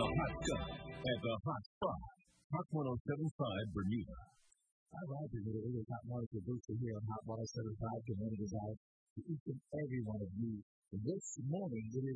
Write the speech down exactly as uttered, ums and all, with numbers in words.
Hot Shot and the Hot Spot. Hot one oh seven point five Bermuda. All right, Bermuda. It is Hot Monica Booster here on Hot one oh seven point five Community Desire to each and every one of you. This morning, it is